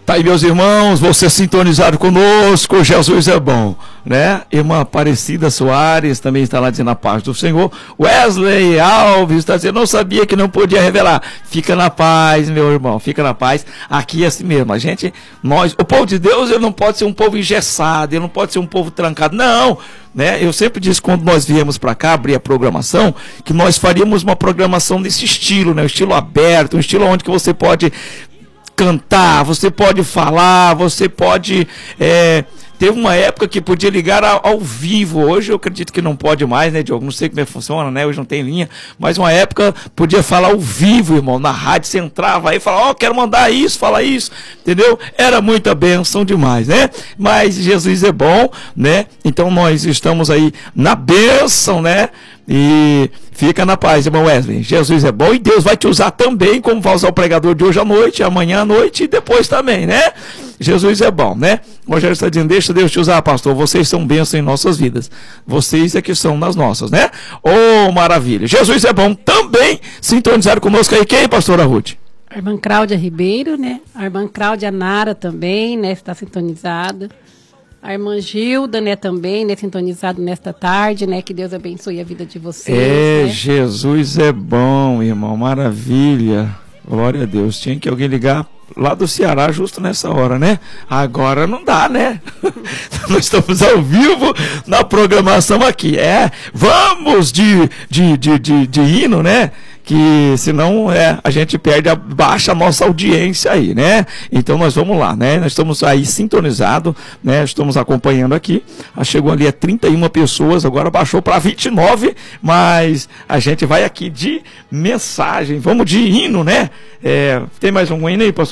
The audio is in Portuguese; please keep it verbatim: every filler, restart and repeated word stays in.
Tá aí, meus irmãos, você sintonizado conosco, Jesus é bom, né? Irmã Aparecida Soares também está lá dizendo a paz do Senhor. Wesley Alves está dizendo, não sabia que não podia revelar. Fica na paz, meu irmão, fica na paz. Aqui é assim mesmo, a gente, nós, o povo de Deus, ele não pode ser um povo engessado, ele não pode ser um povo trancado, não, né? Eu sempre disse, quando nós viemos para cá, abrir a programação, que nós faríamos uma programação desse estilo, né? Um estilo aberto, um estilo onde que você pode cantar, você pode falar, você pode... É, teve uma época que podia ligar ao, ao vivo, hoje eu acredito que não pode mais, né, Diogo? Não sei como é que funciona, né? Hoje não tem linha, mas uma época podia falar ao vivo, irmão, na rádio, você entrava aí e falava, ó, oh, quero mandar isso, fala isso, entendeu? Era muita bênção demais, né? Mas Jesus é bom, né? Então nós estamos aí na bênção, né? E fica na paz, irmão Wesley. Jesus é bom e Deus vai te usar também, como vai usar o pregador de hoje à noite, amanhã à noite e depois também, né? Jesus é bom, né? O Rogério está dizendo, deixa Deus te usar, pastor. Vocês são bênção em nossas vidas. Vocês é que são nas nossas, né? Oh, maravilha. Jesus é bom também. Sintonizaram conosco aí. Quem, pastora Ruth? A irmã Cláudia Ribeiro, né? A irmã Cláudia Nara também, né? Está sintonizada. A irmã Gilda, né, também, né, sintonizado nesta tarde, né, que Deus abençoe a vida de vocês. É, né? Jesus é bom, irmão, maravilha, glória a Deus. Tinha que alguém ligar lá do Ceará justo nessa hora, né? Agora não dá, né? Nós estamos ao vivo na programação aqui, é, vamos de, de, de, de, de hino, né? Que senão é, a gente perde, a, baixa a nossa audiência aí, né? Então nós vamos lá, né? Nós estamos aí sintonizados, né? Estamos acompanhando aqui. Chegou ali a trinta e uma pessoas, agora baixou para vinte e nove, mas a gente vai aqui de mensagem, vamos de hino, né? É, tem mais um hino aí, pastor?